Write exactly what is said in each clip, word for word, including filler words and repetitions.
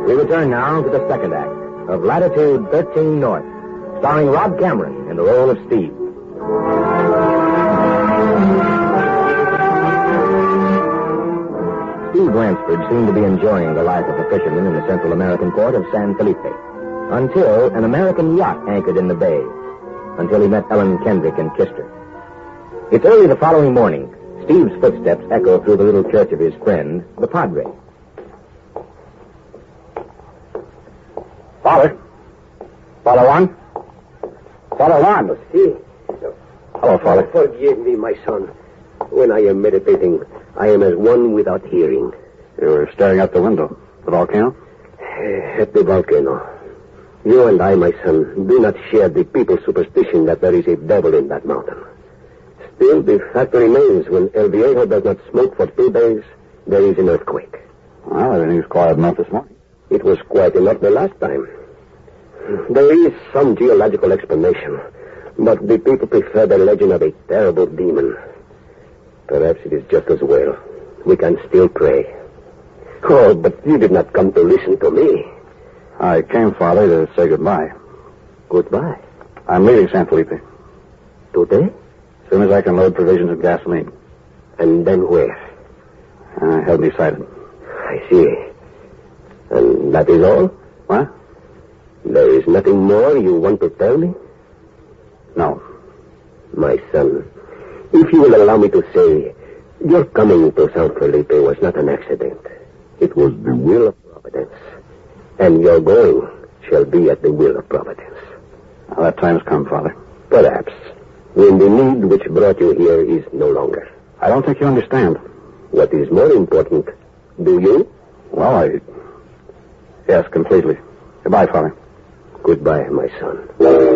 We return now to the second act of Latitude thirteen North, starring Rob Cameron in the role of Steve. Steve Lansford seemed to be enjoying the life of a fisherman in the Central American port of San Felipe, until an American yacht anchored in the bay, until he met Ellen Kendrick and kissed her. It's early the following morning. Steve's footsteps echo through the little church of his friend, the Padre. Father. Father Juan. Father Juan. See? Hello, Father. Forgive me, my son. When I am meditating, I am as one without hearing. You were staring out the window. The volcano? At the volcano. You and I, my son, do not share the people's superstition that there is a devil in that mountain. Still, the fact remains, when El Viejo does not smoke for two days, there is an earthquake. Well, everything's quiet enough this morning. It was quiet enough the last time. There is some geological explanation, but the people prefer the legend of a terrible demon. Perhaps it is just as well. We can still pray. Oh, but you did not come to listen to me. I came, Father, to say goodbye. Goodbye. I'm leaving San Felipe. Today? As soon as I can load provisions and gasoline. And then where? I haven't decided. I see. And that is all? What? There is nothing more you want to tell me? No. My son, if you will allow me to say, your coming to San Felipe was not an accident. It was the will of Providence. And your going shall be at the will of Providence. Well, that time's come, Father. Perhaps. When the need which brought you here is no longer. I don't think you understand. What is more important, do you? Well, I... Yes, completely. Goodbye, Father. Goodbye, my son.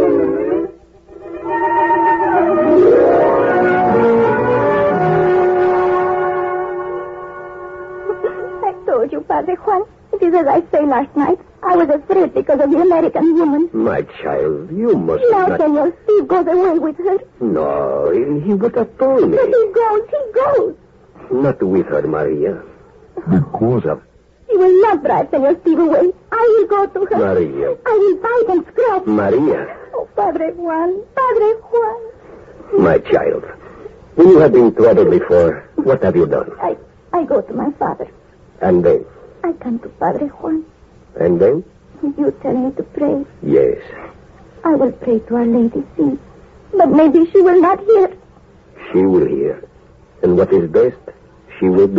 I told you, Padre Juan. It is as I say last night. I was afraid because of the American woman. My child, you must now, not... Senor Steve goes away with her. No, he, he would have told me. But he goes, he goes. Not with her, Maria. Because of... He will not drive Senor Steve away. I will go to her. Maria. I will bite and scratch. Maria. Oh, Padre Juan, Padre Juan. My child, when you have been troubled before, what have you done? I, I go to my father. And then? I come to Padre Juan. And then? You tell me to pray. Yes. I will pray to Our Lady, see. But maybe she will not hear. She will hear. And what is best, she will do.